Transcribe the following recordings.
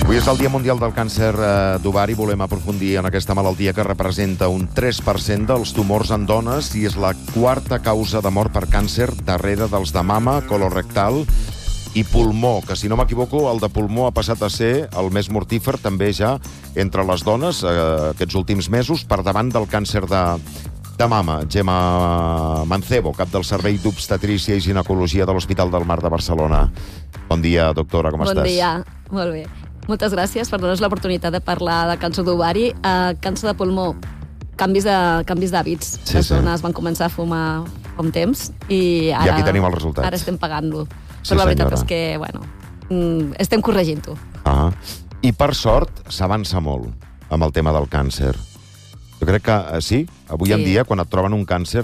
Avui és el Dia Mundial del Càncer d'Ovari. Volem aprofundir en aquesta malaltia que representa un 3% dels tumors en dones i és la quarta causa de mort per càncer darrere dels de mama, colorectal i pulmó, que si no m'equivoco el de pulmó ha passat a ser el més mortífer també ja entre les dones aquests últims mesos, per davant del càncer de mama. Gemma Mancebo, cap del Servei d'Obstetrícia i Ginecologia de l'Hospital del Mar de Barcelona. Bon dia, doctora, com estàs? Bon dia, molt bé. Moltes gràcies per donar-nos l'oportunitat de parlar de càncer d'ovari, càncer de pulmó, canvis d'hàbits. Sí, les dones van començar a fumar fa un temps i ara... I aquí tenim el resultat. Ara estem pagant-lo. Sí, però la veritat senyora. és que, bueno, estem corregint-ho. I per sort s'avança molt amb el tema del càncer. Jo crec que sí, avui en dia, quan et troben un càncer,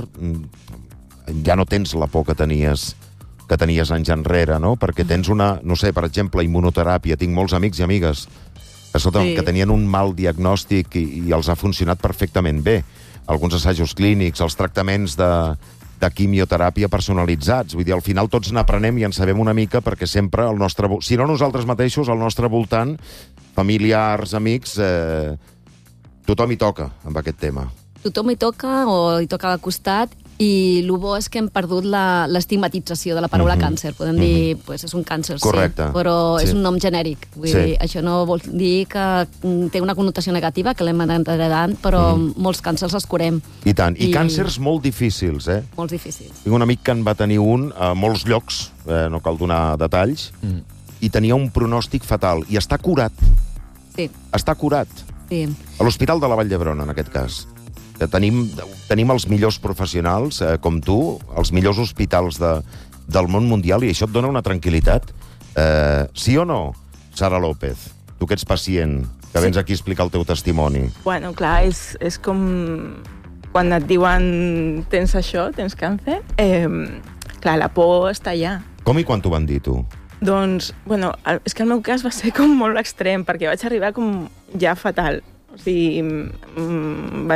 ja no tens la por que tenies anys enrere, no? Perquè tens una, no sé, per exemple, immunoteràpia. Tinc molts amics i amigues que tenien un mal diagnòstic i els ha funcionat perfectament bé. Alguns assajos clínics, els tractaments de quimioteràpia personalitzats. Vull dir, al final tots n'aprenem i en sabem una mica perquè sempre el nostre... Si no nosaltres mateixos, al nostre voltant, familiars, amics, tothom hi toca amb aquest tema. Tothom hi toca o hi toca al costat i el bo és que hem perdut l'estigmatització de la paraula càncer. Podem dir, pues, és un càncer, correcte, sí, però sí. és un nom genèric. Vull dir, això no vol dir que té una connotació negativa, que l'hem anat heredant, però molts càncers els curem. I tant. I càncers molt difícils, eh? Molt difícils. Tinc un amic que en va tenir un a molts llocs, no cal donar detalls, i tenia un pronòstic fatal. I està curat. Sí. Està curat. Sí. A l'Hospital de la Vall d'Hebron, en aquest cas. Que tenim els millors professionals, com tu, els millors hospitals del món mundial, i això et dona una tranquil·litat. Sí o no, Sara López? Tu que ets pacient, que vens aquí a explicar el teu testimoni. Bueno, clar, és com quan et diuen tens això, tens càncer, clar, la por està allà. Com i quan t'ho van dir, tu? Doncs, bueno, és que el meu cas va ser com molt extrem, perquè vaig arribar com ja fatal. O sigui, em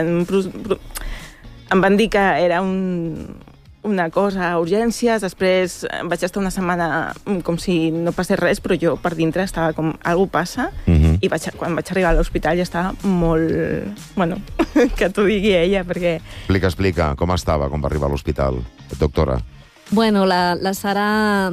van dir que era una cosa a urgències, després vaig estar una setmana com si no passés res, però jo per dintre estava com, alguna passa, i quan vaig arribar a l'hospital ja estava molt... Bueno, que t'ho digui ella, perquè... Explica, com estava quan va arribar a l'hospital, doctora? Bueno, la Sara...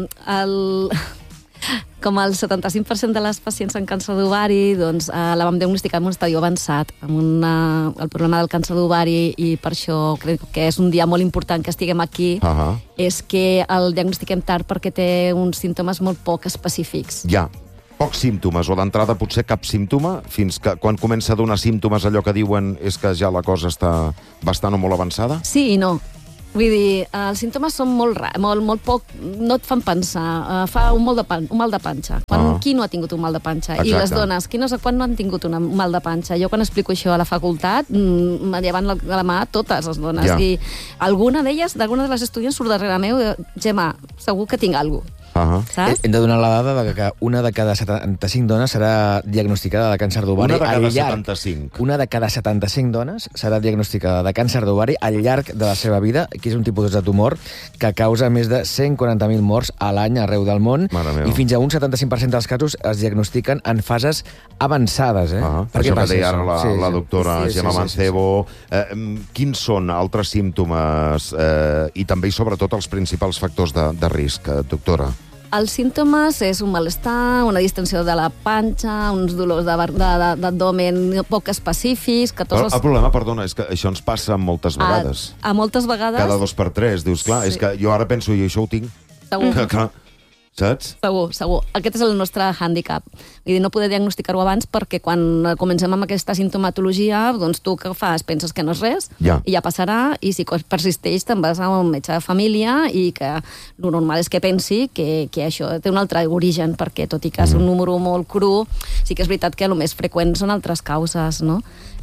Com el 75% de les pacients amb càncer d'ovari, doncs la vam diagnosticar en un estadi avançat, amb el problema del càncer d'ovari, i per això crec que és un dia molt important que estiguem aquí, és que el diagnostiquem tard perquè té uns símptomes molt poc específics. Ja, pocs símptomes, o d'entrada potser cap símptoma, fins que quan comença a donar símptomes allò que diuen és que ja la cosa està bastant o molt avançada? Sí i no. Vull dir, els símptomes són molt poc, no et fan pensar, fa un mal de panxa. Qui no ha tingut un mal de panxa? Exacte. I les dones, quan no han tingut un mal de panxa? Jo quan explico això a la facultat, me llevan la mà totes les dones. Ja. I alguna de les estudiants surt darrere meu, Gemma, segur que tinc alguna cosa. Saps? Hem de donar la dada de que una de cada 75 dones serà diagnosticada de càncer d'ovari. Una de cada 75. Una de cada 75 dones serà diagnosticada de càncer d'ovari al llarg de la seva vida, que és un tipus de tumor que causa més de 140.000 morts a l'any arreu del món, i fins a un 75% dels casos es diagnostiquen en fases avançades. Per això que deia ara la doctora Gemma Mancebo. Quins són altres símptomes i també i sobretot els principals factors de risc, doctora? Els símptomes és un malestar, una distensió de la panxa, uns dolors d'abdomen poc específics... El problema, perdona, és que això ens passa moltes vegades. A moltes vegades... Cada 2 per 3, dius, clar, és que jo ara penso, i això ho tinc. Segur. Saps? Segur. Aquest és el nostre hàndicap. Vull dir, no poder diagnosticar-ho abans perquè quan comencem amb aquesta sintomatologia, doncs tu què fas? Penses que no és res, i ja passarà, i si persisteix te'n vas a un metge de família i que el normal és que pensi que això té un altre origen, perquè tot i que és un número molt cru, sí que és veritat que el més freqüent són altres causes, no?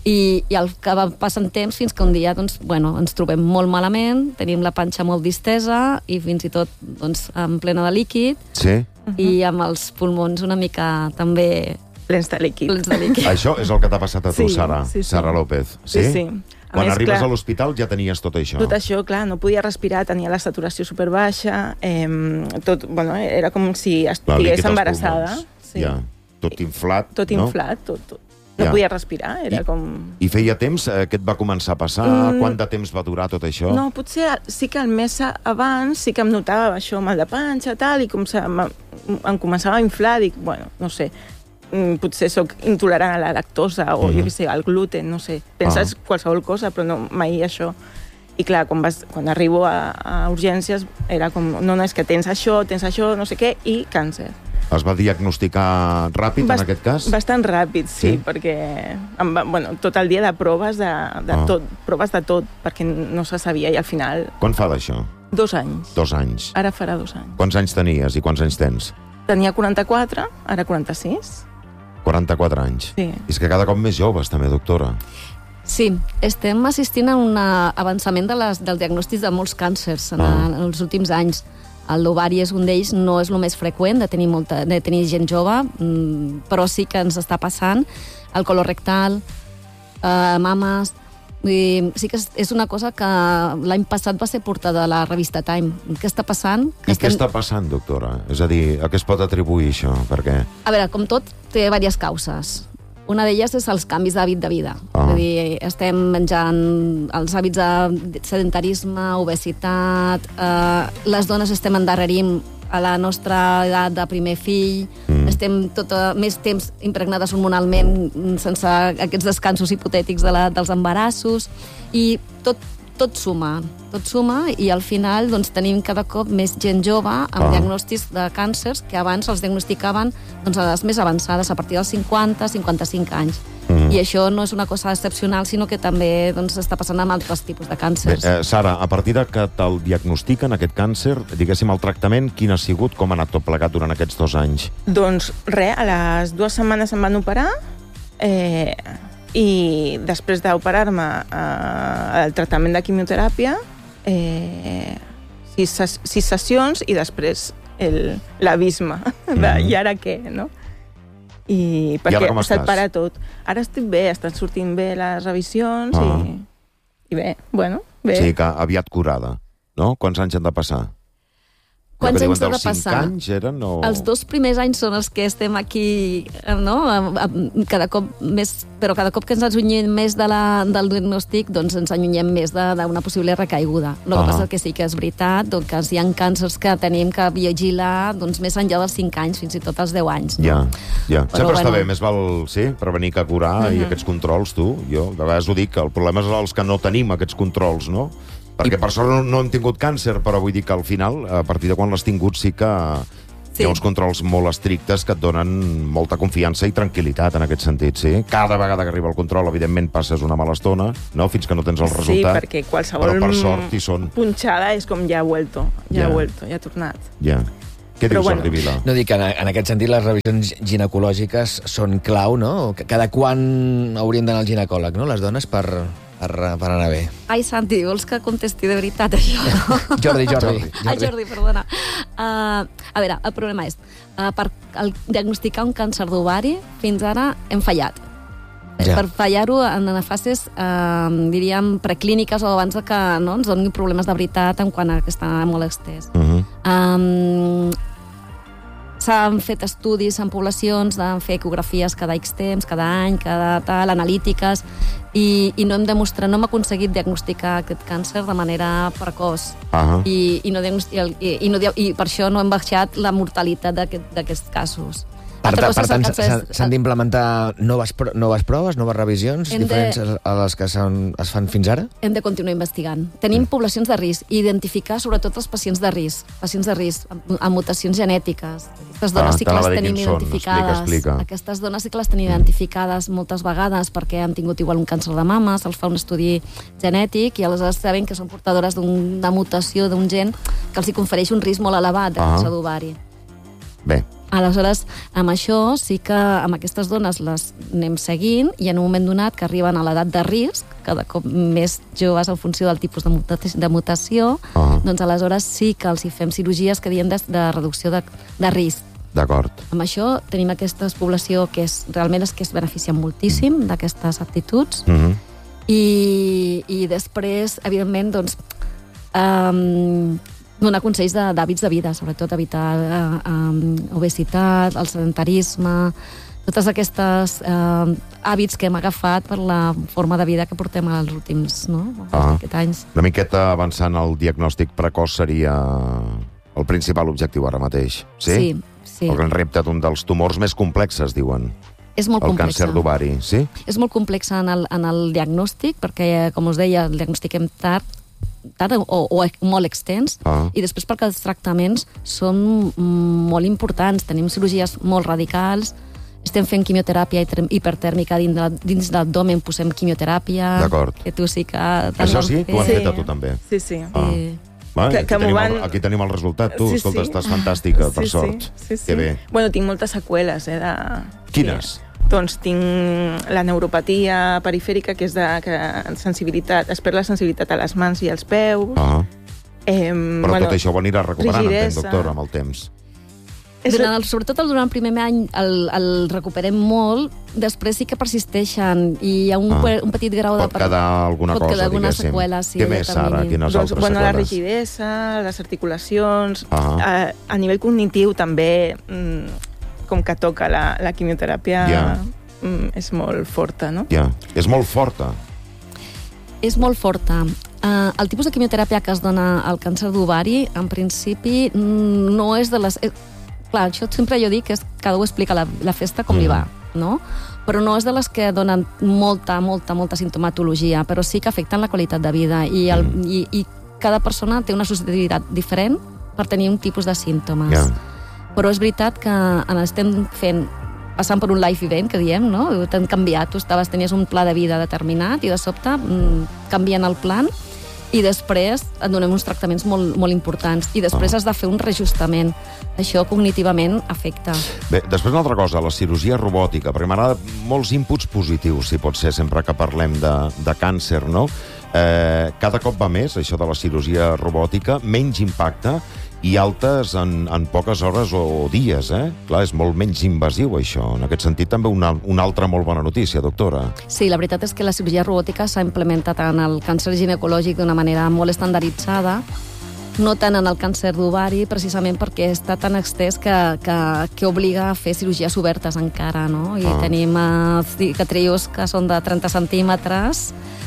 I el que va passant temps fins que un dia doncs, ens trobem molt malament, tenim la panxa molt distesa i fins i tot en plena de líquid, i amb els pulmons una mica també plens de líquid. Això és el que t'ha passat a tu, Sara, Sara López. Sí. Quan arribes a l'hospital ja tenies tot això. Tot això, clar, no podia respirar, tenia la saturació superbaixa, era com si estigués embarassada. tot inflat, no? Tot inflat, tot. No podia respirar, era com... I feia temps que et va començar a passar? Quant de temps va durar tot això? No, potser sí que el mes abans sí que em notava això, mal de panxa, tal, i em començava a inflar, dic, bueno, no sé, potser sóc intolerant a la lactosa o jo què sé, al gluten, no sé. Penses qualsevol cosa, però no, mai això. I clar, quan arribo a urgències era com, no, és que tens això, no sé què, i càncer. Es va diagnosticar ràpid, en aquest cas? Bastant ràpid, sí, perquè tot el dia de proves proves de tot, perquè no se sabia, i al final... Quan fa d'això? 2 anys. 2 anys. Ara farà 2 anys. Quants anys tenies i quants anys tens? Tenia 44, ara 46. 44 anys. Sí. És que cada cop més joves, també, doctora. Sí, estem assistint a un avançament dels diagnòstics de molts càncers en els últims anys. L'ovari és un d'ells, no és el més freqüent de tenir gent jove, però sí que ens està passant. El colorectal, mames... Sí que és una cosa que l'any passat va ser portada a la revista Time. Què està passant? I què està passant, doctora? És a dir, a què es pot atribuir això? Per què? A veure, com tot, té diverses causes. Una d'elles és els canvis d'hàbit de vida. És a dir, estem menjant els hàbits de sedentarisme, obesitat, les dones estem endarrerint a la nostra edat de primer fill, estem més temps impregnades hormonalment sense aquests descansos hipotètics dels embarassos, i tot suma, i al final tenim cada cop més gent jove amb diagnòstics de càncers que abans els diagnosticaven a les més avançades, a partir dels 50-55 anys. I això no és una cosa excepcional, sinó que també està passant amb altres tipus de càncers. Sara, a partir de que te'l diagnostiquen, aquest càncer, diguéssim, el tractament, quin ha sigut? Com ha anat tot plegat durant aquests 2 anys? Doncs res, a les 2 setmanes em van operar, i després d'operar-me el tractament de quimioteràpia, 6 sessions, i després l'abisme de i ara què, no? I perquè se't para tot. Ara estic bé, estan sortint bé les revisions i bé, bueno, bé. O sigui que aviat curada, no? Quants anys han de passar? Quants anys ha de passar? 5 anys eren? Els 2 primers anys són els que estem aquí, no? Cada cop més, però cada cop que ens allunyem més del diagnòstic, doncs ens allunyem més d'una possible recaiguda. El que passa que sí que és veritat que hi ha càncers que tenim que vigilar més enllà dels 5 anys, fins i tot als 10 anys. Ja. Sempre està bé, més val prevenir que curar, i aquests controls, tu, jo de vegades ho dic, el problema és els que no tenim aquests controls, no? Perquè per sort no hem tingut càncer, però vull dir que al final, a partir de quan l'has tingut, sí que hi ha uns controls molt estrictes que et donen molta confiança i tranquil·litat en aquest sentit, sí? Cada vegada que arriba el control, evidentment, passes una mala estona, no? Fins que no tens el resultat. Sí, perquè qualsevol punxada és com ja ha vuelto, ja ha tornat. Ja. Què dius, Jordi Vila? No, dic que en aquest sentit les revisions ginecològiques són clau, no? Cada quan haurien d'anar al ginecòleg, no?, les dones per anar bé. Ai, Santi, vols que contesti de veritat això? Jordi. Jordi, perdona. A veure, el problema és, per diagnosticar un càncer d'ovari, fins ara hem fallat. Per fallar-ho en fases, diríem, preclíniques o abans que ens donin problemes de veritat en quant a que està molt extès. S'han fet estudis en poblacions, de fer ecografies cada X temps, cada any, cada tal, analítiques, i no hem aconseguit diagnosticar aquest càncer de manera precoç. I per això no hem baixat la mortalitat d'aquests casos. Per tant, s'han d'implementar noves proves, noves revisions, diferents a les que es fan fins ara? Hem de continuar investigant. Tenim poblacions de risc, i identificar sobretot els pacients de risc amb mutacions genètiques. Aquestes dones sí que les tenim identificades. Aquestes dones sí que les tenim identificades moltes vegades perquè han tingut igual un càncer de mama, se'ls fa un estudi genètic i aleshores sabem que són portadores d'una mutació d'un gen que els confereix un risc molt elevat de càncer d'ovari. Bé. Aleshores, amb això sí que amb aquestes dones les anem seguint i en un moment donat que arriben a l'edat de risc, cada cop més joves en funció del tipus de mutació, doncs aleshores sí que els hi fem cirurgies que diem de reducció de risc. D'acord. Amb això tenim aquesta població que realment és que es beneficien moltíssim d'aquestes actituds i després, evidentment, doncs, donar consells d'hàbits de vida, sobretot evitar obesitat, el sedentarisme, totes aquestes hàbits que hem agafat per la forma de vida que portem els últims anys. Una miqueta avançant el diagnòstic precoç seria el principal objectiu ara mateix, sí? Sí. El gran repte d'un dels tumors més complexes, diuen. És molt complex. El càncer d'ovari, sí? És molt complex en el diagnòstic, perquè, com us deia, el diagnostiquem tard o molt extens, i després perquè els tractaments són molt importants. Tenim cirurgies molt radicals, estem fent quimioteràpia hipertèrmica dins l'abdomen, posem quimioteràpia. D'acord. Que tu sí que... Això sí? T'ho han fet a tu també? Sí. Aquí tenim el resultat, tu. Escolta, estàs fantàstica, per sort. Que bé. Bueno, tinc moltes seqüeles, Quines? Doncs tinc la neuropatia perifèrica, que és sensibilitat, es perd la sensibilitat a les mans i als peus. Però tot això ho anirà recuperant, entenc, doctor, amb el temps. Sobretot durant el primer any el recuperem molt, després sí que persisteixen i hi ha un petit grau de... Pot quedar alguna cosa, diguéssim. Alguna seqüela, sí. Què més, Sara? Quines altres seqüeles? La rigidesa, les articulacions... A nivell cognitiu també, com que toca la quimioteràpia, és molt forta, no? És molt forta. És molt forta. El tipus de quimioteràpia que es dona al càncer d'ovari, en principi, no és de les... Clar, això sempre jo dic que cada un explica la festa com li va, no? Però no és de les que donen molta sintomatologia, però sí que afecten la qualitat de vida i cada persona té una susceptibilitat diferent per tenir un tipus de símptomes. Però és veritat que estem passant per un life event, que diem, no? T'han canviat, tenies un pla de vida determinat i de sobte canvien el plan i després et donem uns tractaments molt importants i després has de fer un reajustament. Això cognitivament afecta. Bé, després una altra cosa, la cirurgia robòtica, perquè m'agrada molts inputs positius, si pot ser, sempre que parlem de càncer, no? Cada cop va més, això de la cirurgia robòtica, menys impacte i altes en poques hores o dies, Clar, és molt menys invasiu, això. En aquest sentit, també una altra molt bona notícia, doctora. Sí, la veritat és que la cirurgia robòtica s'ha implementat en el càncer ginecològic d'una manera molt estandarditzada, no tant en el càncer d'ovari, precisament perquè està tan extès que obliga a fer cirurgies obertes encara, no? I tenim cicatrius que són de 30 centímetres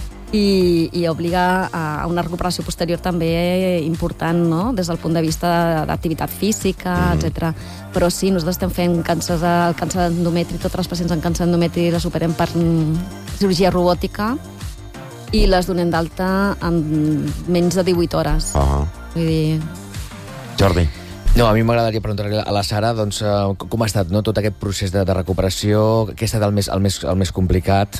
i obliga a una recuperació posterior també important, no? Des del punt de vista d'activitat física, etc. Però sí, nosaltres estem fent el càncer d'endometri, totes les pacients amb càncer d'endometri les operem per cirurgia robòtica i les donem d'alta en menys de 18 hores. Vull dir... Jordi. No, a mi m'agradaria preguntar-li a la Sara doncs, com ha estat tot aquest procés de recuperació, què ha estat el més complicat?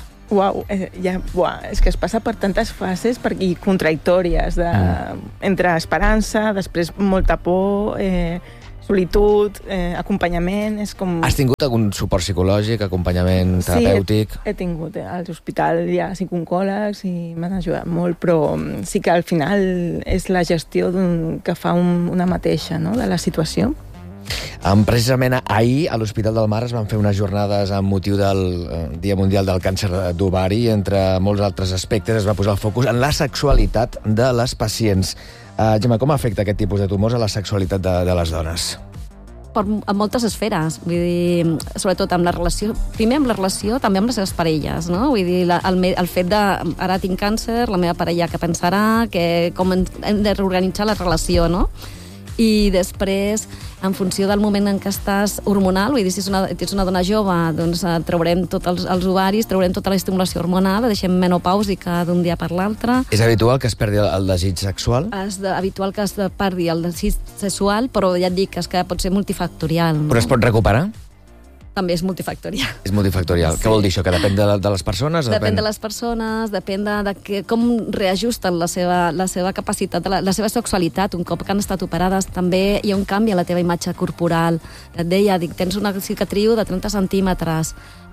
És que es passa per tantes fases i contradictòries, entre esperança, després molta por, solitud, acompanyament, és com... Has tingut algun suport psicològic, acompanyament terapèutic? Sí, he tingut. A l'hospital hi ha 5 oncòlegs i m'han ajudat molt, però sí que al final és la gestió que fa una mateixa, no?, de la situació. Precisament ahir a l'Hospital del Mar es van fer unes jornades amb motiu del Dia Mundial del Càncer d'Ovari i entre molts altres aspectes es va posar el focus en la sexualitat de les pacients. Gemma, com afecta aquest tipus de tumors a la sexualitat de les dones? En moltes esferes, vull dir, sobretot amb la relació, primer amb la relació, també amb les seves parelles, no? Vull dir, el fet de, ara tinc càncer, la meva parella què pensarà, com hem de reorganitzar la relació, no? I després, en funció del moment en què estàs hormonal, vull dir, si ets una dona jove, doncs traurem tots els ovaris, traurem tota la estimulació hormonal, la deixem menopàusica d'un dia per l'altre. És habitual que es perdi el desig sexual? És habitual que es perdi el desig sexual, però ja et dic que pot ser multifactorial. Però es pot recuperar? També és multifactorial. És multifactorial. Sí. Què vol dir això? Que depèn de les persones? Depèn de les persones, depèn de com reajusten la seva capacitat, la seva sexualitat. Un cop que han estat operades també hi ha un canvi a la teva imatge corporal. Et deia, tens una cicatriu de 30 centímetres.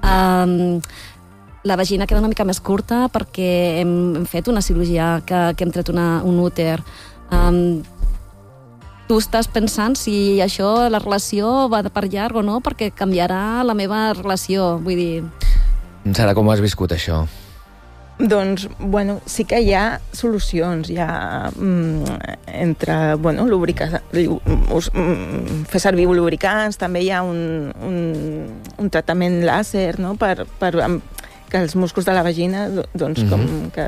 La vagina queda una mica més curta perquè hem fet una cirurgia que hem tret un úter. Tu estàs pensant si això, la relació va per llarg o no, perquè canviarà la meva relació, vull dir... Sara, com has viscut això? Doncs, bueno, sí que hi ha solucions. Hi ha entre, bueno, fer servir lubricants, també hi ha un tractament làser, no?, per que els músculs de la vagina, doncs, com que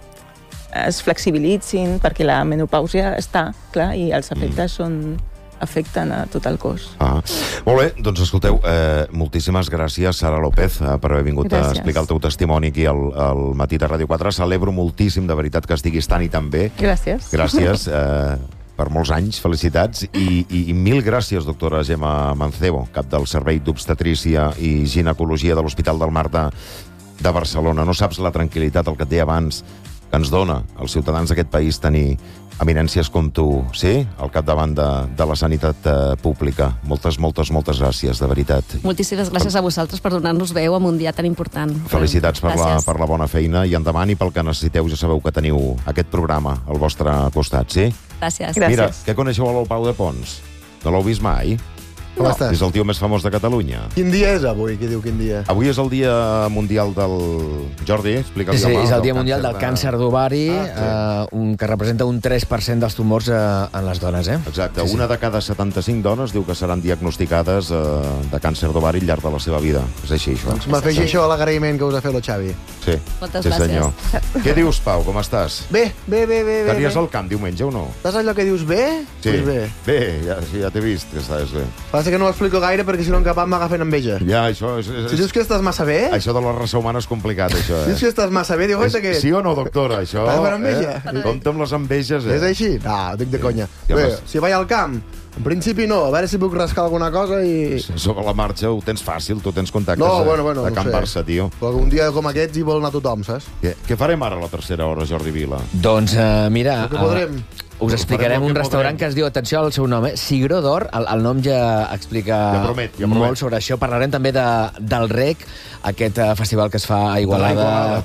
es flexibilitzin, perquè la menopàusia està, clar, i els efectes afecten a tot el cos. Molt bé, doncs escolteu, moltíssimes gràcies, Sara López, per haver vingut a explicar el teu testimoni aquí al Matí de Ràdio 4. Celebro moltíssim, de veritat, que estiguis tan i tan bé. Gràcies. Gràcies per molts anys, felicitats, i mil gràcies, doctora Gemma Mancebo, cap del Servei d'Obstetrícia i Ginecologia de l'Hospital del Mar de Barcelona. No saps la tranquil·litat, el que et deia abans, que ens dona als ciutadans d'aquest país tenir eminències com tu, sí? Al capdavant de la sanitat pública. Moltes, moltes, moltes gràcies, de veritat. Moltíssimes gràcies a vosaltres per donar-nos veu en un dia tan important. Felicitats per la bona feina i endavant, i pel que necessiteu ja sabeu que teniu aquest programa al vostre costat, sí? Gràcies. Mira, què coneixeu a Pau de Pons? No l'heu vist mai? Com estàs? És el tio més famós de Catalunya. Quin dia és avui? Qui diu quin dia? Avui és el dia mundial del... Jordi, explica-li. Sí, és el dia mundial del càncer d'ovari, que representa un 3% dels tumors en les dones, eh? Exacte. Una de cada 75 dones diu que seran diagnosticades de càncer d'ovari al llarg de la seva vida. És així, això. Doncs m'afegeixo a l'agraïment que us ha fet el Xavi. Sí. Moltes gràcies. Senyor. Què dius, Pau? Com estàs? Bé. T'anies al camp diumenge o no? Saps allò que dius bé? Sí. Pues bé. Bé, ja t'he vist que estàs bé. Passa que no ho explico gaire perquè si no en cap m'agafen enveja. Ja, això és... Si dius que estàs massa bé... Això de la raça humana és complicat, això, Si dius que estàs massa bé, diu, que... Sí o no, doctora, això? Vas per enveja? Compte amb les enveges, És així? No, dic de conya. Bé, si vaig al camp, en principi no, a veure si puc rascar alguna cosa i... Sobre la marxa ho tens fàcil, tu tens contactes de Can Barça, tio. Però un dia com aquests hi vol anar tothom, saps? Què farem ara a la tercera hora, Jordi Vila? Doncs, mira... Què podrem? Us explicarem un restaurant que es diu, atenció al seu nom, Cigró d'Or. El nom ja explica molt sobre això. Parlarem també del REC, aquest festival que es fa a Igualada,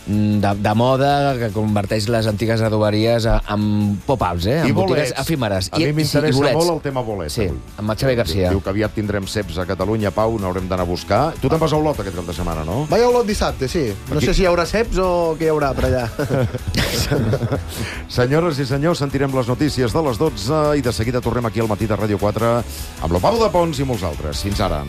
de moda, que converteix les antigues adoberies en pop-ups, en botigues efímeres. A mi m'interessa molt el tema bolets. Sí, amb el Xavi Garcia. Diu que aviat tindrem ceps a Catalunya, Pau, n'haurem d'anar a buscar. Tu te'n vas a Olot aquest cap de setmana, no? Vaig a Olot dissabte, sí. No sé si hi haurà ceps o què hi haurà per allà. Senyores i senyors, sentirem les notícies de les 12 i de seguida tornem aquí al Matí de Ràdio 4 amb el Pau de Pons i molts altres. Fins ara.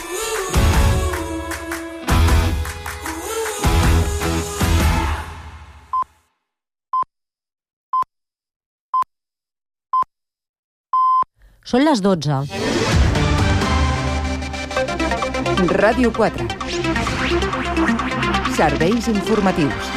Són les 12. Ràdio 4. Serveis informatius.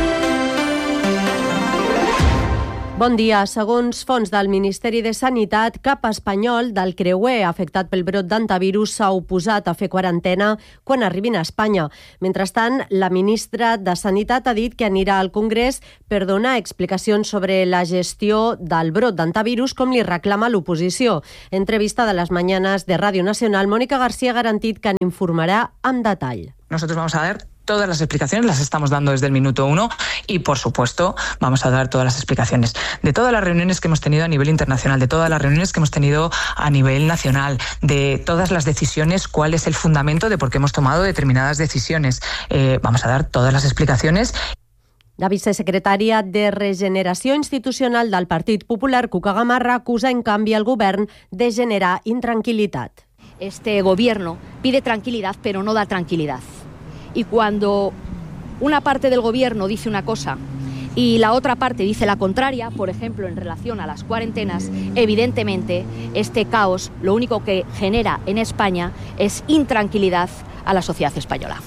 Bon dia. Segons fonts del Ministeri de Sanitat, cap espanyol del creuer afectat pel brot d'antivirus s'ha oposat a fer quarantena quan arribin a Espanya. Mentrestant, la ministra de Sanitat ha dit que anirà al Congrés per donar explicacions sobre la gestió del brot d'antivirus com li reclama l'oposició. Entrevista de les mañanes de Ràdio Nacional, Mónica García ha garantit que n'informarà amb detall. Nosotros vamos a dar todas las explicaciones, las estamos dando desde el minuto 1 y, por supuesto, vamos a dar todas las explicaciones de todas las reuniones que hemos tenido a nivel internacional, de todas las reuniones que hemos tenido a nivel nacional, de todas las decisiones, cuál es el fundamento de por qué hemos tomado determinadas decisiones. Vamos a dar todas las explicaciones. La vicesecretària de Regeneració Institucional del Partit Popular, Cuca Gamarra, acusa en canvi al govern de generar intranquilitat. Este gobierno pide tranquilidad, pero no da tranquilidad. Y cuando una parte del gobierno dice una cosa y la otra parte dice la contraria, por ejemplo, en relación a las cuarentenas, evidentemente este caos lo único que genera en España es intranquilidad a la sociedad española.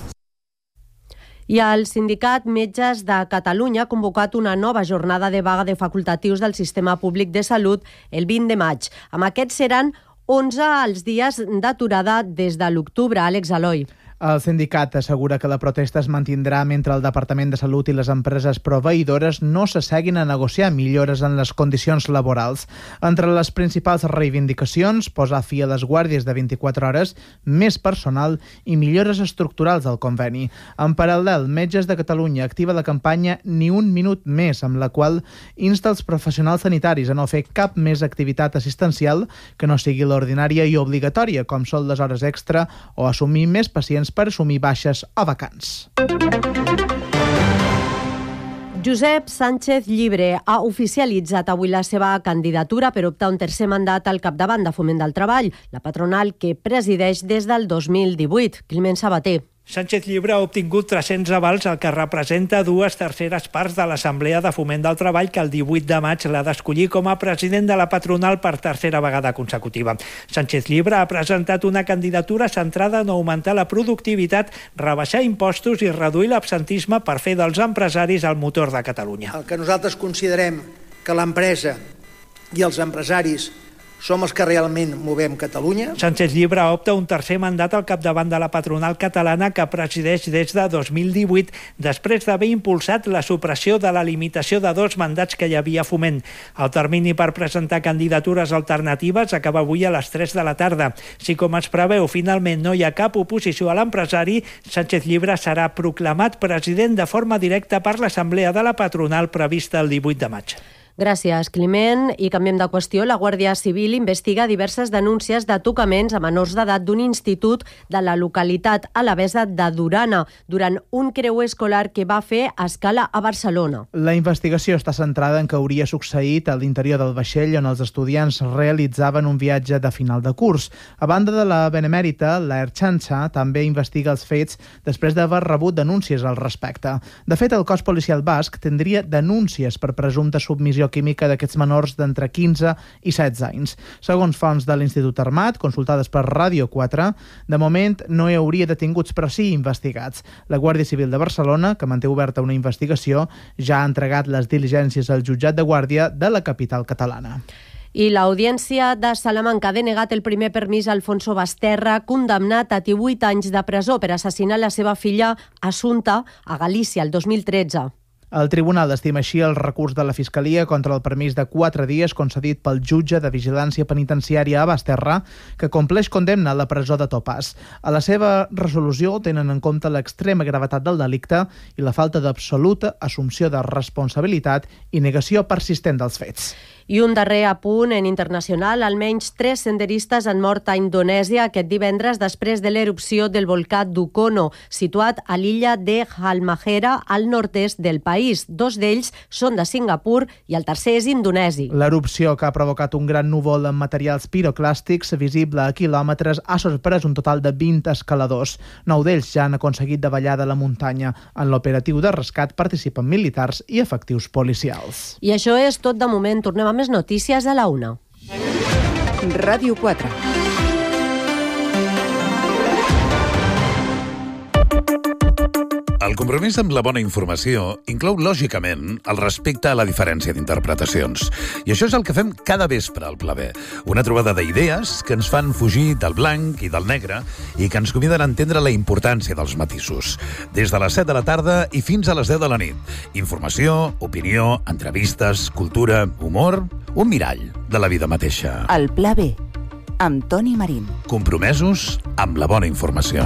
I el Sindicat Metges de Catalunya ha convocat una nova jornada de vaga de facultatius del sistema públic de salut el 20 de maig. Amb aquests seran 11 els dies d'aturada des de l'octubre. Àlex Aloi. El sindicat assegura que la protesta es mantindrà mentre el Departament de Salut i les empreses proveïdores no s'asseguin a negociar millores en les condicions laborals. Entre les principals reivindicacions, posar fi a les guàrdies de 24 hores, més personal i millores estructurals al conveni. En paral·lel, Metges de Catalunya activa la campanya Ni un minut més, amb la qual insta els professionals sanitaris a no fer cap més activitat assistencial que no sigui l'ordinària i obligatòria, com són les hores extra o assumir més pacients per assumir baixes o vacants. Josep Sánchez Llibre ha oficialitzat avui la seva candidatura per optar un tercer mandat al capdavant de Foment del Treball, la patronal que presideix des del 2018. Climent Sabater. Sánchez Llibre ha obtingut 300 avals, el que representa 2/3 parts de l'Assemblea de Foment del Treball, que el 18 de maig l'ha d'escollir com a president de la patronal per tercera vegada consecutiva. Sánchez Llibre ha presentat una candidatura centrada en augmentar la productivitat, rebaixar impostos i reduir l'absentisme per fer dels empresaris el motor de Catalunya. El que nosaltres considerem que l'empresa i els empresaris som els que realment movem Catalunya. Sánchez Llibre opta un tercer mandat al capdavant de la patronal catalana que presideix des de 2018, després d'haver impulsat la supressió de la limitació de 2 mandats que hi havia a Foment. El termini per presentar candidatures alternatives acaba avui a les 3 de la tarda. Si, com es preveu, finalment no hi ha cap oposició a l'empresari, Sánchez Llibre serà proclamat president de forma directa per l'Assemblea de la patronal prevista el 18 de maig. Gràcies, Climent. I canviem de qüestió. La Guàrdia Civil investiga diverses denúncies de tocaments a menors d'edat d'un institut de la localitat alavesa de Durana durant un creuer escolar que va fer a escala a Barcelona. La investigació està centrada en què hauria succeït a l'interior del vaixell on els estudiants realitzaven un viatge de final de curs. A banda de la Benemèrita, la Ertxança també investiga els fets després d'haver rebut denúncies al respecte. De fet, el cos policial basc tindria denúncies per presumpta submissió química d'aquests menors d'entre 15 i 16 anys. Segons fonts de l'Institut Armat, consultades per Ràdio 4, de moment no hi hauria detinguts, però sí investigats. La Guàrdia Civil de Barcelona, que manté oberta una investigació, ja ha entregat les diligències al jutjat de guàrdia de la capital catalana. I l'Audiència de Salamanca ha denegat el primer permís a Alfonso Basterra, condemnat a 18 anys de presó per assassinar la seva filla Assumpta a Galícia el 2013. El tribunal estima així el recurs de la Fiscalia contra el permís de 4 dies concedit pel jutge de vigilància penitenciària a Basterra, que compleix condemna a la presó de Topàs. A la seva resolució tenen en compte l'extrema gravetat del delicte i la falta d'absoluta assumpció de responsabilitat i negació persistent dels fets. I un darrer apunt en internacional. Almenys 3 senderistes han mort a Indonèsia aquest divendres després de l'erupció del volcà Dukono, situat a l'illa de Halmahera, al nord-est del país. 2 d'ells són de Singapur i el tercer és indonesi. L'erupció, que ha provocat un gran núvol amb materials piroclàstics visible a quilòmetres, ha sorprès un total de 20 escaladors. 9 d'ells ja han aconseguit davallar de la muntanya. En l'operatiu de rescat participen militars i efectius policials. I això és tot de moment. Tornem a més notícies a la 1. Ràdio 4. El compromís amb la bona informació inclou, lògicament, el respecte a la diferència d'interpretacions. I això és el que fem cada vespre al Pla B. Una trobada d'idees que ens fan fugir del blanc i del negre i que ens conviden a entendre la importància dels matisos. Des de les 7 de la tarda i fins a les 10 de la nit. Informació, opinió, entrevistes, cultura, humor, un mirall de la vida mateixa. El Pla B, amb Toni Marín. Compromesos amb la bona informació.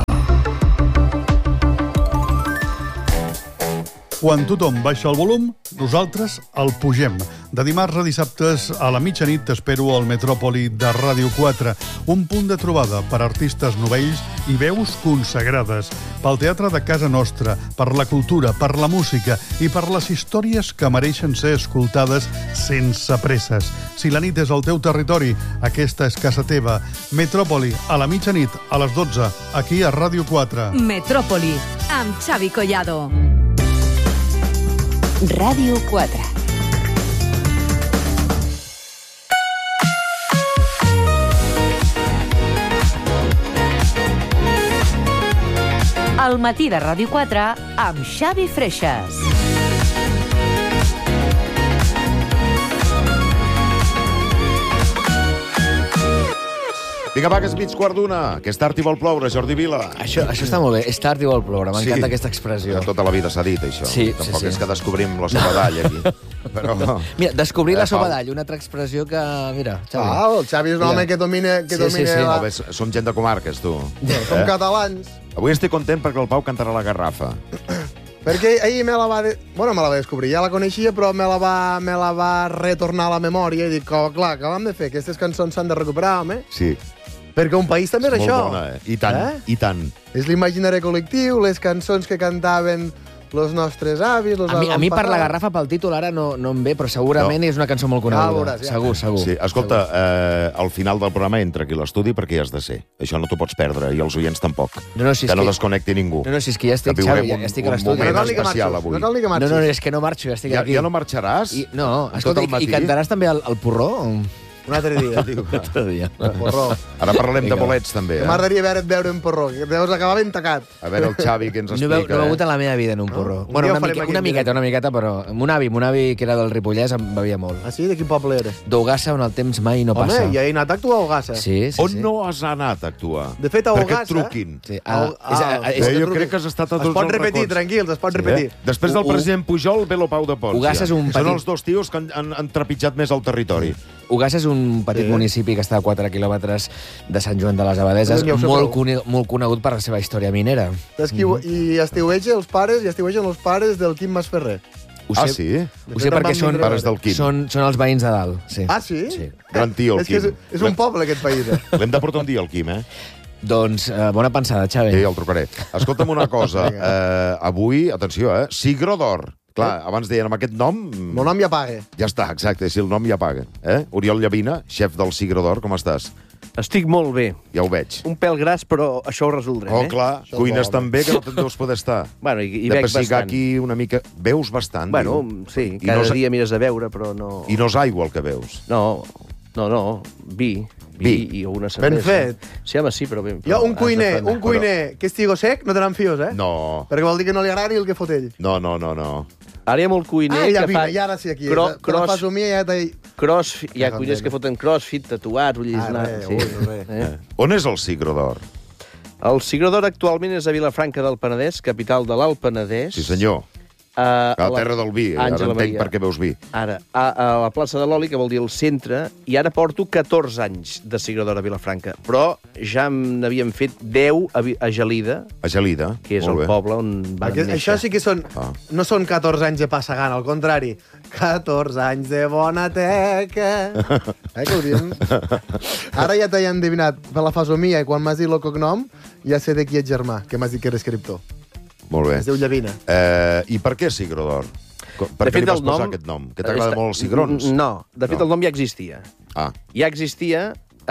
Quan tothom baixa el volum, nosaltres el pugem. De dimarts a dissabtes a la mitjanit t'espero al Metròpoli de Ràdio 4, un punt de trobada per artistes novells i veus consagrades, pel teatre de casa nostra, per la cultura, per la música i per les històries que mereixen ser escoltades sense presses. Si la nit és al teu territori, aquesta és casa teva. Metròpoli, a la mitjanit, a les 12, aquí a Ràdio 4. Metròpoli, amb Xavi Collado. Ràdio 4. Al matí de Ràdio 4 amb Xavi Freixas. Vinga, va, que és mig quart d'una, que és tard i vol ploure, Jordi Vila. Això està molt bé, és tard i vol ploure, m'encanta aquesta expressió. Tota la vida s'ha dit, això. Sí, Tampoc és que descobrim la sopadall, aquí. Però... Mira, descobrir la sopadall, una altra expressió que... Mira, Xavi. El Xavi és un home que domina... Sí. Som gent de comarques, tu. Som catalans. Avui estic content perquè el Pau cantarà la garrafa. Perquè ahir me la va descobrir, ja la coneixia, però me la va retornar a la memòria i dic, clar, què vam de fer? Aquestes cançons s'han de recuperar, home. Sí. Perquè un país també és això. Molt bona, I tant, i tant. És l'imaginari col·lectiu, les cançons que cantaven los nostres avis... A mi per la garrafa, pel títol, ara no em ve, però segurament és una cançó molt coneguda. Segur. Sí, escolta, al final del programa entra aquí a l'estudi perquè hi has de ser. Això no t'ho pots perdre, i els oients tampoc. Que no desconnecti ningú. No, si és que ja estic, Xavi, ja estic a l'estudi. Un moment especial avui. No, és que no marxo, ja estic aquí. Ja no marxaràs? No, escolta, i cantaràs també el porró? Un altre dia. Porró. Ara parlarem de bolets, també. M'agradaria veure't beure un porró, que deus acabar ben tacat. A veure el Xavi, que ens explica. No he begut en la meva vida en un porró. Bueno, una miqueta, però... Mon avi, que era del Ripollès, em bevia molt. Ah, sí? De quin poble eres? D'Ogassa, on el temps mai no passa. Home, ja he anat a actuar a Ogassa. Sí. On no has anat a actuar? De fet, a Ogassa... Perquè et truquin. Jo crec que has estat a tots els racons. Es pot repetir, tranquils, es pot repetir. Després del president Pujol ve l'Opau de Pons. Ogassa és un petit... Són els dos tios que han trepitjat més el territori. Ogassa és un petit municipi que està a 4 quilòmetres de Sant Joan de les Abadeses, molt conegut per la seva història minera. I estiuegen els pares del Quim Masferrer. Sí? Ho sé perquè són els veïns de dalt. Ah, sí? Gran tio, el Quim. És un poble, aquest país. L'hem de portar un dia, el Quim, Doncs bona pensada, Xavi. Sí, el trucaré. Escolta'm una cosa. Avui, atenció, Sigro d'Or. Clar, abans deien amb aquest nom... El nom ja paga. Ja està, exacte, si el nom ja paga. Oriol Llavina, xef del Sigro d'Or, com estàs? Estic molt bé. Ja ho veig. Un pèl gras, però això ho resoldrem, Oh, clar, cuines tan bé que no te'n deus poder estar. Bueno, i bec bastant. Aquí una mica... Veus bastant, bueno, sí, cada dia mires a veure, però no... I no és aigua el que veus? No, vi i una cervesa. Ben fet. Sí, home, sí, però ben fet. Jo, un cuiner que estigo sec, no te n'enfios, No. Perquè vol dir que no li agrada ni el que fot ell. No. Ara hi ha molt cuiner que fa... I ara sí, aquí. Crossfit, hi ha cuiners que foten crossfit, tatuats, On és el Sigro d'Or? El Sigro d'Or actualment és a Vilafranca del Penedès, capital de l'Alt Penedès. Sí, senyor. A la terra del vi, ara entenc per què veus vi. Ara, a la plaça de l'Oli, que vol dir el centre, i ara porto 14 anys de Sigro d'Or a Vilafranca, però ja n'havíem fet 10 a Gelida. A Gelida, que és el poble on van néixer. Això sí que no són 14 anys de passa gana, al contrari. 14 anys de bona teca. Que ho diem? Ara ja t'he endevinat per la fasomia, i quan m'has dit el cognom, ja sé de qui ets germà, que m'has dit que era escriptor. Molt bé. Es diu Llavina. I per què Sigro d'Or? Per què li vas posar aquest nom? Que t'agrada molt els cigrons? No, de fet el nom ja existia. Ja existia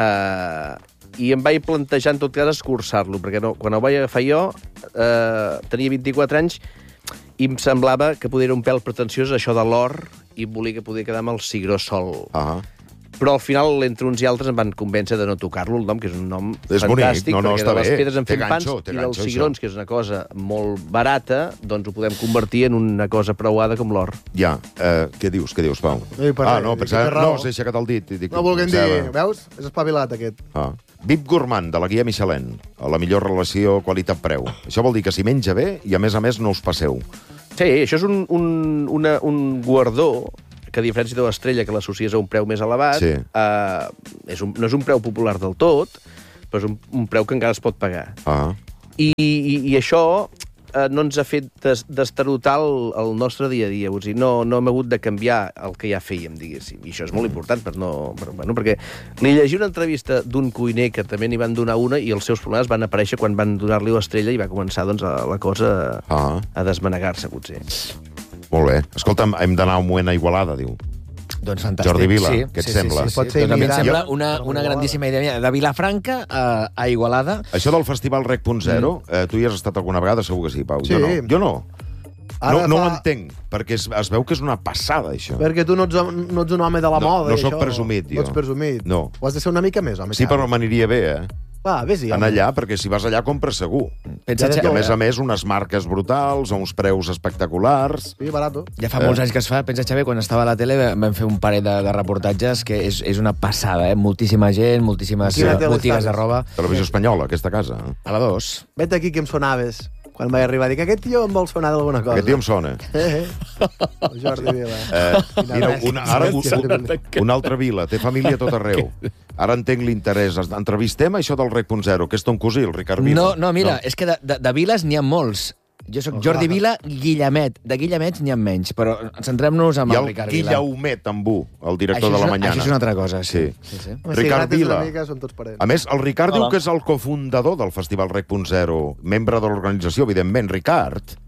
i em vaig plantejar en tot cas escurçar-lo, perquè quan el vaig agafar jo tenia 24 anys i em semblava que podia ser un pèl pretensiós això de l'or i volia que podia quedar amb el cigró sol. Però al final, entre uns i altres, em van convèncer de no tocar-lo, el nom, que és un nom fantàstic, perquè de les pedres en fem pans i dels cigrons, que és una cosa molt barata, doncs ho podem convertir en una cosa preuada com l'or. Ja. Què dius, Pau? No, s'ha aixecat el dit. No volguem dir, veus? És espavilat, aquest. VIP Gourmand, de la guia Michelin, a la millor relació qualitat-preu. Això vol dir que si menja bé i, a més no us passeu. Sí, això és un guardó que a diferència de l'Estrella, que l'associes a un preu més elevat, no és un preu popular del tot, però és un preu que encara es pot pagar. I això no ens ha fet destarotar el nostre dia a dia. Vull dir, no hem hagut de canviar el que ja fèiem, diguéssim. I això és molt important, perquè li llegi una entrevista d'un cuiner que també n'hi van donar una i els seus problemes van aparèixer quan van donar-li l'Estrella i va començar la cosa a desmanegar-se, potser. Molt bé. Escolta'm, hem d'anar un moment a Igualada, diu. Doncs fantàstic. Jordi Vila, què et sembla? Doncs a mi em sembla una grandíssima idea. De Vilafranca a Igualada. Això del Festival Rec.0, tu hi has estat alguna vegada? Segur que sí, Pau. Jo no. No ho entenc, perquè es veu que és una passada, això. Perquè tu no ets un home de la moda. No soc presumit, jo. No ets presumit. No. Ho has de ser una mica més, home. Sí, però m'aniria bé, vés-hi. Anar allà, perquè si vas allà compres segur. I a més, unes marques brutals, a uns preus espectaculars. Sí, barato. Ja fa molts anys que es fa. Pensa, Xavi, quan estava a la tele vam fer un parell de reportatges que és una passada, Moltíssima gent, moltíssimes botigues de roba. Televisió Espanyola, aquesta casa. A la 2. Vet aquí que em sonaves. Quan vaig arribar, dic, aquest tio em vol sonar d'alguna cosa. Aquest tio em sona. Jordi Vila. Una altra vila, té família a tot arreu. Ara entenc l'interès. Entrevistem això del Rec.0, que és ton cosí, el Ricard Vila. No, mira, és que de viles n'hi ha molts. Jo sóc Jordi Vila, Guillemet. De Guillemets n'hi ha menys, però centrem-nos en el Ricard Vila. I el Guillaumet Ambú, el director de La Mañana. Això és una altra cosa, sí. Ricard Vila. A més, el Ricard diu que és el cofundador del Festival Rec.0, membre de l'organització, evidentment. Ricard.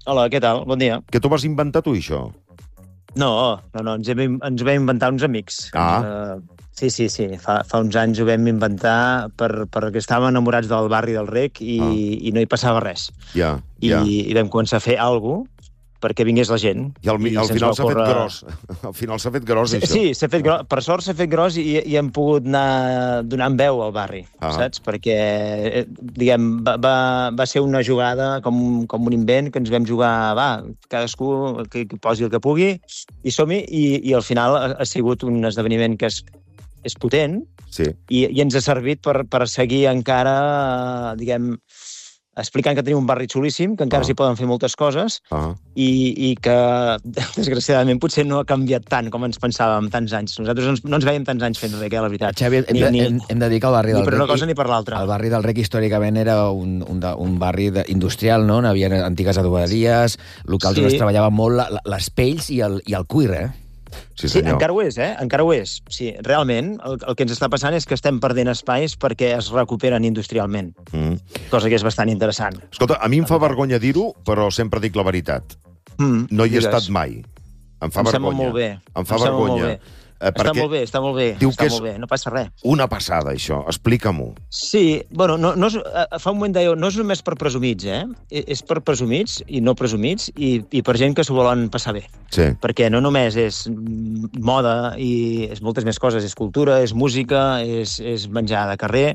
Hola, què tal? Bon dia. Que t'ho vas inventar tu, això? No, ens ho vam inventar uns amics. Sí. Fa uns anys ho vam inventar perquè estàvem enamorats del barri del Rec i no hi passava res. I vam començar a fer alguna cosa perquè vingués la gent. I al final s'ha fet gros. Al final s'ha fet gros, això. Sí, s'ha fet gros. Per sort s'ha fet gros i hem pogut anar donant veu al barri, saps? Perquè, diguem, va ser una jugada com un invent que ens vam jugar, cadascú que posi el que pugui i som-hi, i al final ha sigut un esdeveniment que és potent i ens ha servit per seguir encara, diguem, explicant que tenim un barri xulíssim, que encara s'hi poden fer moltes coses i que, desgraciadament, potser no ha canviat tant com ens pensàvem tants anys. Nosaltres no ens veiem tants anys fent res, la veritat. Xavi, hem de dir que el barri del Rec... Ni per una cosa ni per l'altra. El barri del Rec, històricament, era un barri industrial, no? Hi havia antigues adoberies, locals on es treballava molt les pells i el cuir, Sí, encara ho és, encara ho és. Sí, realment, el que ens està passant és que estem perdent espais perquè es recuperen industrialment, cosa que és bastant interessant. Escolta, a mi em fa vergonya dir-ho, però sempre dic la veritat. No hi he estat mai. Em fa vergonya. Em sembla molt bé. Em fa vergonya. Està molt bé, no passa res. Una passada, això. Explica-m'ho. Sí, bueno, fa un moment deia, no és només per presumits, és per presumits i no presumits i per gent que s'ho volen passar bé. Sí. Perquè no només és moda i és moltes més coses, és cultura, és música, és menjar de carrer.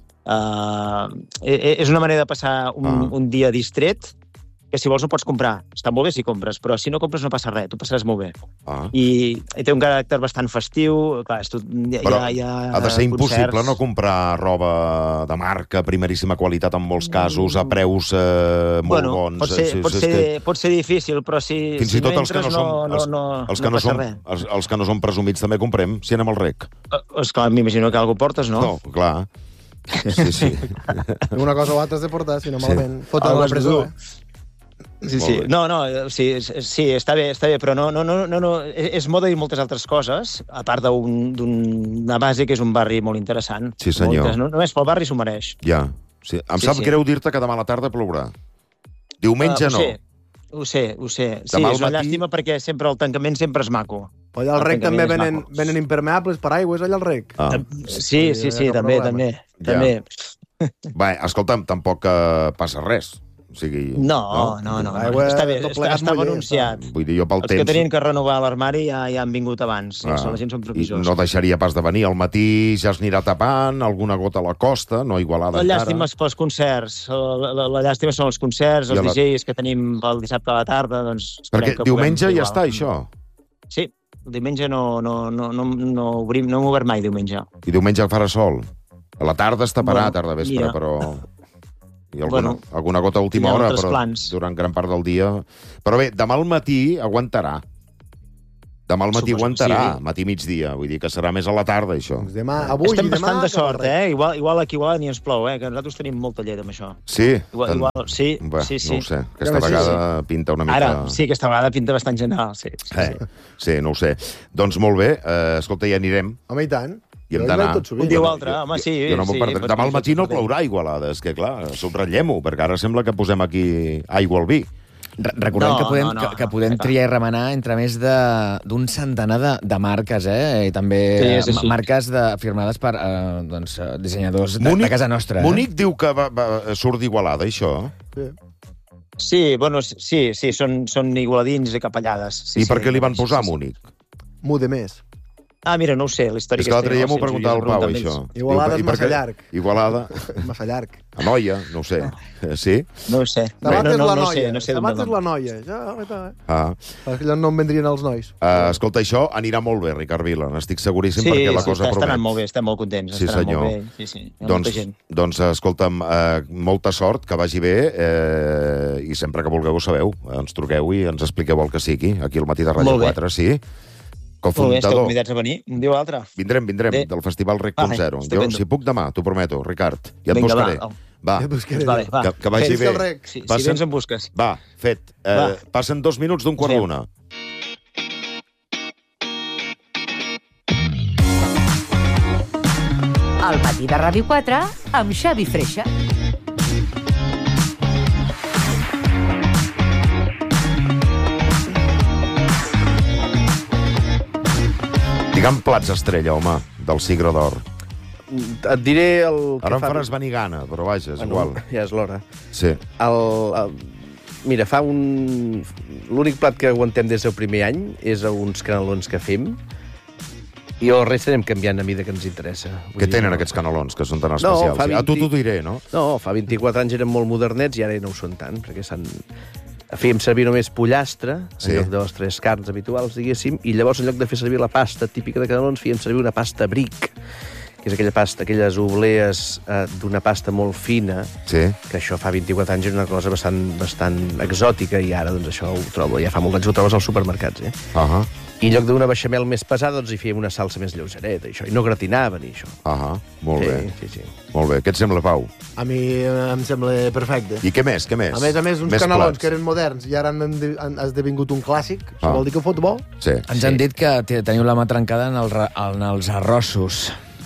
És una manera de passar un dia distret que si vols no pots comprar. Està molt bé si compres, però si no compres no passa res, tu passaràs molt bé. I té un caràcter bastant festiu. Clar, però ha de ser impossible no comprar roba de marca, primeríssima qualitat en molts casos, a preus molt bons. Pot ser difícil, però si no entres no passa res. Els que no són presumits també comprem, si anem al Rec. Esclar, m'imagino que algú portes, no? No, clar. Sí. Una cosa o altra has de portar, si no malament. Foten a la presó, Sí. No, està bé, però no, és moda i moltes altres coses, a part d'una base que és un barri molt interessant. Sí, senyor. Només pel barri s'ho mereix. Ja. Em sap greu dir-te que demà a la tarda plourà. Diumenge no. Ho sé. Sí, és una llàstima perquè sempre el tancament sempre és maco. Allà al Rec també venen impermeables per aigües, allà al Rec. Sí, també. Bé, escolta'm, tampoc passa res. O sigui, no. Està bé, estava anunciat. Vull dir, jo pel temps... Els que tenien que renovar l'armari ja han vingut abans. La gent són previsors. I no deixaria pas de venir. Al matí ja es anirà tapant, alguna gota a la costa, no Igualada encara. La llàstima és pels concerts. La llàstima són els concerts, els DJs que tenim pel dissabte a la tarda. Perquè diumenge ja està, això. Sí, diumenge no hem obert mai, diumenge. I diumenge farà sol. A la tarda es taparà, tarda vespre, però... I alguna gota a última hora, però durant gran part del dia... Però bé, demà al matí aguantarà. Demà al matí aguantarà, matí-migdia. Vull dir que serà més a la tarda, això. Estem bastant de sort, Igual aquí ni ens plou, que nosaltres tenim molta llet amb això. Sí? Sí. No ho sé. Aquesta vegada pinta una mica... Ara, sí, aquesta vegada pinta bastant general, sí. Sí, no ho sé. Doncs molt bé, escolta, ja anirem. Home, i tant. I hem d'anar... Un dia o altre, home, sí. Demà al matí no plourà a Igualada, és que clar, subratllem-ho, perquè ara sembla que posem aquí aigua al vi. Recordem que podem triar i remenar entre més d'un centenar de marques, i també marques firmades per dissenyadors de casa nostra. Múnich diu que surt d'Igualada, això? Sí, són igualadins i capellades. I per què li van posar a Múnich? Mude més. Mira, no ho sé, la història... És que l'altre dia m'ho preguntava al Pau, això. Igualada és massa llarg. Igualada... Massa llarg. A Noia, no ho sé. Sí? No ho sé. Debat és la noia. Debat és la noia. Perquè allò no em vendrien els nois. Escolta, això anirà molt bé, Ricard Vila. N'estic seguríssim perquè la cosa promet. Sí, està anant molt bé, estem molt contents. Sí, senyor. Doncs, escolta'm, molta sort, que vagi bé, i sempre que vulgueu ho sabeu. Ens truqueu i ens expliqueu el que sigui, aquí al matí de Ràdio 4, sí? Molt bé, esteu convidats a venir, un dia o altre. Vindrem, del Festival Rec.0. Jo, si puc demà, t'ho prometo, Ricard. Ja et buscaré. Va, que vagi bé. Si vens em busques. Va, fet. Passen 2 minuts d'un quart d'una. Al matí de Ràdio 4, amb Xavi Freixa. Digue'm plats estrella, home, del Sigre d'Or. Et diré el... Ara em faràs venir gana, però vaja, és igual. Ja és l'hora. Sí. Mira, l'únic plat que aguantem des del primer any és uns canelons que fem, i el resta anem canviant a mida que ens interessa. Què tenen aquests canelons, que són tan especials? A tu t'ho diré, no? No, fa 24 anys eren molt modernets i ara ja no ho són tant, perquè fèiem servir només pollastre, en lloc de les 3 carns habituals, diguéssim, i llavors en lloc de fer servir la pasta típica de canelons, fèiem servir una pasta bric, que és aquella pasta, aquelles oblees d'una pasta molt fina, que això fa 24 anys era una cosa bastant exòtica, i ara doncs això ho trobo, ja fa molts anys ho trobes als supermercats, I en lloc d'una beixamel més pesada, doncs hi fèiem una salsa més lleugereta, i no gratinava ni això. Molt bé. Sí. Molt bé. Què et sembla, Pau? A mi em sembla perfecte. I què més? A més, uns canelons que eren moderns i ara han esdevingut un clàssic. Això vol dir que fot bo? Sí. Ens han dit que teniu la mà trencada en els arrossos.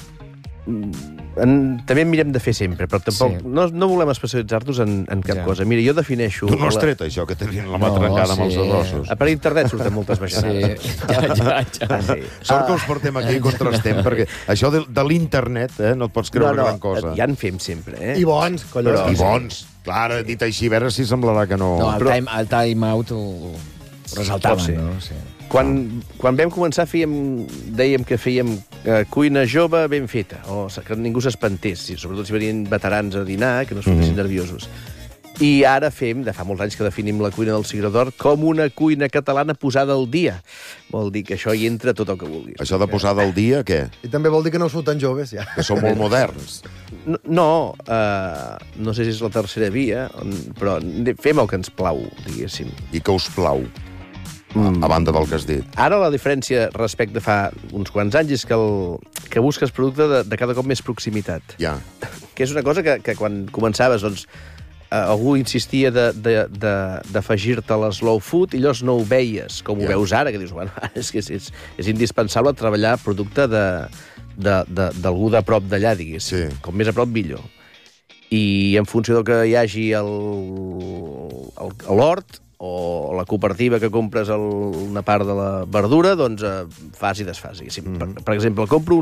També en mirem de fer sempre, però tampoc no volem especialitzar-nos en cap cosa. Mira, jo defineixo... Tu no has tret això, que tenien la mà trencada amb els arrossos. Per internet surten moltes baixades. Sort que us portem aquí i contrastem, perquè això de l'internet no et pots creure gran cosa. Ja en fem sempre, I bons, collons. I bons. Clar, dit així, a veure si semblarà que no... No, el time-out ho resaltaven, no? Quan vam començar dèiem que fèiem cuina jove ben feta, o que ningú s'espantés, sobretot si venien veterans a dinar, que no es fotessin nerviosos. I ara de fa molts anys que definim la cuina del Sigre d'Or com una cuina catalana posada al dia. Vol dir que això hi entra tot el que vulguis. Això de posada al dia, què? I també vol dir que no sou tan joves, ja. Que són molt moderns. No sé si és la tercera via, però fem el que ens plau, diguéssim. I què us plau? A banda del que has dit. Ara la diferència respecte fa uns quants anys és que busques producte de cada cop més proximitat. Ja. Que és una cosa que quan començaves, doncs, algú insistia d'afegir-te la slow food i llavors no ho veies, com ho veus ara, que dius, bueno, és que és indispensable treballar producte d'algú de prop d'allà, diguéssim. Com més a prop, millor. I en funció del que hi hagi a l'hort, o la cooperativa que compres una part de la verdura, doncs fas i desfas. Per exemple,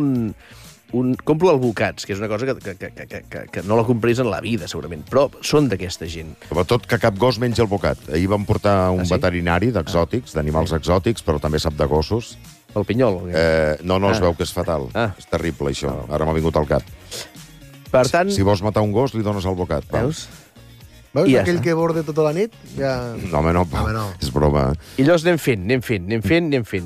compro albocats, que és una cosa que no la compraries en la vida, segurament, però són d'aquesta gent. Sobretot que cap gos menja albocat. Ahir vam portar un veterinari d'exòtics, d'animals exòtics, però també sap de gossos. El pinyol? No, es veu que és fatal. És terrible, això. Ara m'ha vingut al cap. Per tant... Si vols matar un gos, li dones albocat. Veus? Veus aquell que borde tota la nit? No, home, no, és broma. I llavors anem fent.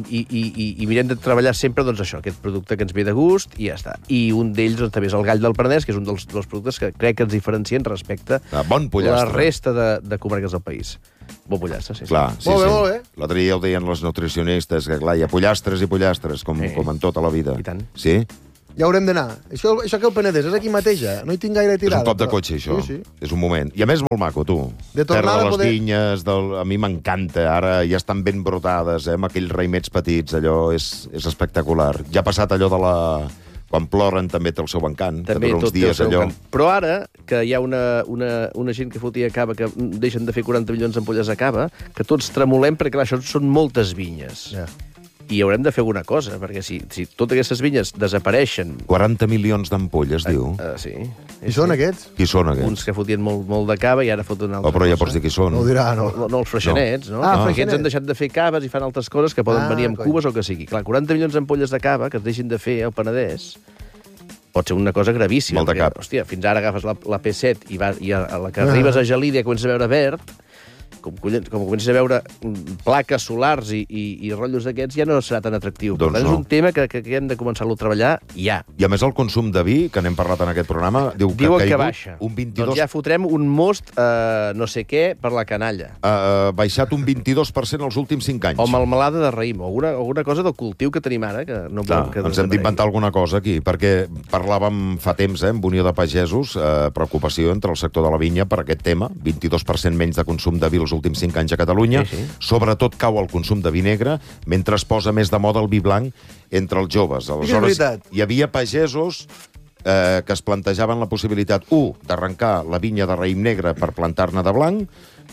I mirem de treballar sempre, doncs, això, aquest producte que ens ve de gust, i ja està. I un d'ells també és el gall del Penedès, que és un dels productes que crec que ens diferencien respecte a la resta de comarques del país. Bon pollastre, sí. Clar, sí. Molt bé. L'altre dia ho deien les nutricionistes, que clar, hi ha pollastres i pollastres, com en tota la vida. I tant. Sí? Ja haurem d'anar. Això que el Penedès és aquí mateix, no hi tinc gaire tirada. És un cop de cotxe, això. Sí. És un moment. I a més, molt maco, tu. Terra de les vinyes, a mi m'encanta. Ara ja estan ben brotades, amb aquells raïmets petits, allò és espectacular. Ja ha passat allò de la... Quan ploren també té el seu encant. També tot té el seu encant. Però ara, que hi ha una gent que fotia cava, que deixen de fer 40 milions d'ampolles a cava, que tots tremolem perquè, clar, això són moltes vinyes. I haurem de fer alguna cosa, perquè si totes aquestes vinyes desapareixen... 40 milions d'ampolles, diu? Sí. Qui són aquests? Qui són aquests? Uns que fotien molt de cava i ara foten altra cosa. Però ja pots dir qui són. No ho dirà, no. No, els freixenets, no? Aquests han deixat de fer caves i fan altres coses que poden venir amb cubes o que sigui. Clar, 40 milions d'ampolles de cava que es deixin de fer al Penedès pot ser una cosa gravíssima. Molt de cap. Hòstia, fins ara agafes la P7 i a la que arribes a Gelida i comences a veure verd, com comences a veure plaques solars i rotllos d'aquests, ja no serà tan atractiu. Doncs per tant, és un tema que hem de començar-lo a treballar ja. I a més el consum de vi, que n'hem parlat en aquest programa, diuen que baixa. Un 22... Doncs ja fotrem un most no sé què per la canalla. Baixat un 22% els últims 5 anys. O melmelada de raïm, o alguna cosa del cultiu que tenim ara, que no volem que ens hem d'inventar alguna cosa aquí, perquè parlàvem fa temps, amb Unió de Pagesos, preocupació entre el sector de la vinya per aquest tema, 22% menys de consum de vi els últims 5 anys a Catalunya. Sobretot cau el consum de vi negre, mentre es posa més de moda el vi blanc entre els joves. Aleshores, hi havia pagesos que es plantejaven la possibilitat, d'arrencar la vinya de raïm negre per plantar-ne de blanc,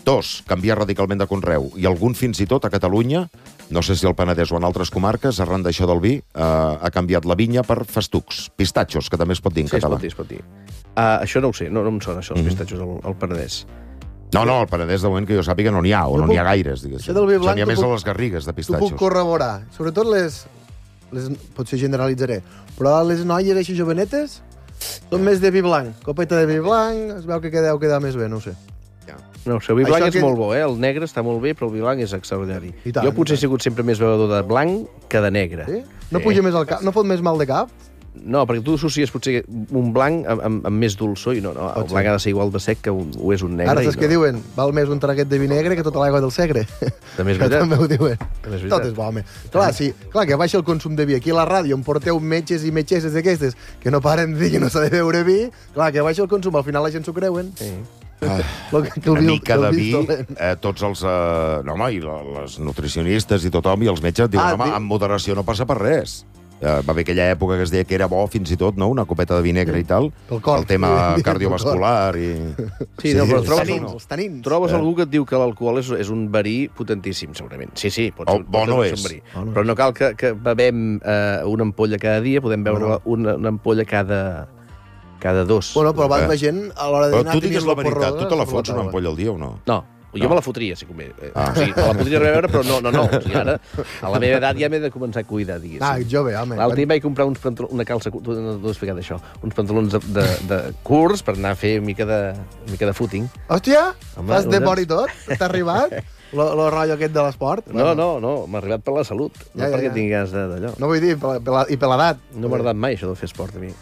2, canviar radicalment de conreu. I algun, fins i tot, a Catalunya, no sé si al Penedès o en altres comarques, arran d'això del vi, ha canviat la vinya per festucs, pistatxos, que també es pot dir en català. Sí, es pot dir. Això no ho sé, no em sona, això, els pistatxos al Penedès. No, al Penedès, de moment que jo sàpiga, no n'hi ha, o no n'hi ha gaires, diguéssim. Això del vi blanc... N'hi ha més a les garrigues, de pistatxos. T'ho puc corroborar. Sobretot potser generalitzaré, però les noies així jovenetes són més de vi blanc. Copeta de vi blanc, es veu que deu quedar més bé, no ho sé. No, el vi blanc és molt bo, el negre està molt bé, però el vi blanc és extraordinari. Jo potser he sigut sempre més bevedor de blanc que de negre. Sí? No puja més al cap? No fot més mal de cap? No, perquè tu associes potser un blanc amb més dolçor, i no, el blanc ha de ser igual de sec que ho és un negre. Ara saps què diuen? Val més un traguet de vi negre que tota l'aigua del Segre. També és veritat. També ho diuen. Tot és bo, home. Clar, que baixa el consum de vi. Aquí a la ràdio em porteu metges i metgesses d'aquestes que no paren de dir que no s'ha de beure vi. Clar, que baixa el consum, al final la gent s'ho creuen. Sí. Una mica de vi, tots els... i les nutricionistes i tothom, i els metges diuen, home, amb moderació no passa per res. Va haver aquella època que es deia que era bo, fins i tot, no?, una copeta de vi negre i tal, el tema cardiovascular i... Sí, però trobes algú que et diu que l'alcohol és un verí potentíssim, segurament. Sí, pot ser bo no és. Però no cal que bevem una ampolla cada dia, podem beure una ampolla cada 2. Bueno, però la gent a l'hora de dinar... Però tu digues la veritat, tu te la fots una ampolla al dia o no? No, jo me la fotria, si convé. O sigui, me la podria reveure, però no. O sigui, ara, a la meva edat ja m'he de començar a cuidar, diguéssim. Jove, home. L'altre dia vaig comprar una calça... Tu no t'ho he explicat, això. Uns pantalons de curts per anar a fer una mica de footing. Hòstia, fas de body tot? T'ha arribat? Lo rotllo aquest de l'esport? No, m'ha arribat per la salut. No perquè tingui ganes d'allò. No vull dir, i per l'edat. No m'ha agradat mai, això de fer esport, a mi.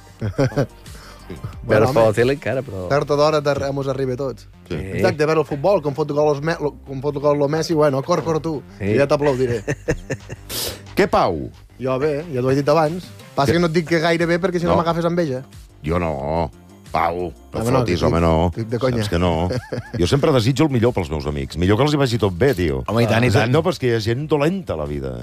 Veure per la tele encara, però... Tard o d'hora mos arriba a tots. Exacte, veure el futbol, com fot gol lo Messi, bueno, cor tu, i ja t'aplaudiré. Què, Pau? Jo bé, ja t'ho he dit abans. Passa que no et dic que gaire bé, perquè si no m'agafes enveja. Jo no, Pau, no fotis, home, no. De conya. Saps que no. Jo sempre desitjo el millor pels meus amics. Millor que els hi vagi tot bé, tio. Home, i tant. No, però és que hi ha gent dolenta a la vida.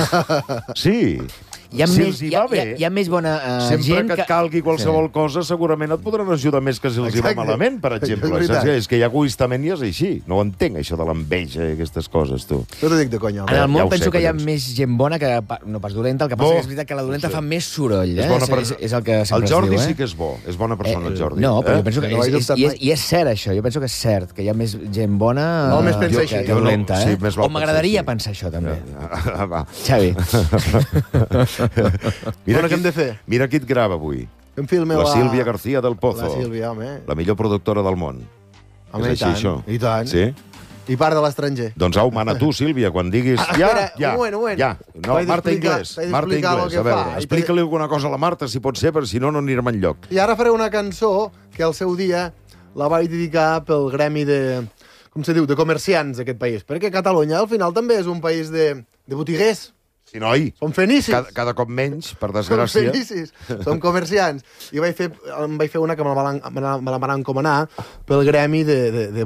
Sí. Hi ha més bona gent sempre que et calgui qualsevol cosa, segurament et podran ajudar més que si els hi va malament, per exemple. És que ja egoistament ja és així. No ho entenc, això de l'enveja i aquestes coses, tu. No t'ho dic de conya. En el món penso que hi ha més gent bona que no pas dolenta. El que passa és veritat que la dolenta fa més soroll. És el que sempre es diu. El Jordi sí que és bo. És bona persona, el Jordi. No, però jo penso que... I és cert, això. Jo penso que és cert, que hi ha més gent bona que dolenta. O m'agradaria pensar això, també. Xavi. Mira què hem de fer? Mira qui et grava avui. La Sílvia García del Pozo. La Sílvia, home. La millor productora del món. Home, i tant. I tant. Sí? I part de l'estranger. Doncs au, mana tu, Sílvia, quan diguis... Ja. No, Marta Inglés. Marta Inglés, a veure, explica-li alguna cosa a la Marta, si pot ser, perquè si no, no anirem enlloc. I ara faré una cançó que al seu dia la vaig dedicar pel gremi de... Com se diu? De comerciants d'aquest país. Perquè Catalunya, al final, també és un país de botiguers. Sí, noi. Som fenicis. Cada cop menys, per desgràcia. Som fenicis. Som comerciants. I em vaig fer una que me la van encomanar pel gremi de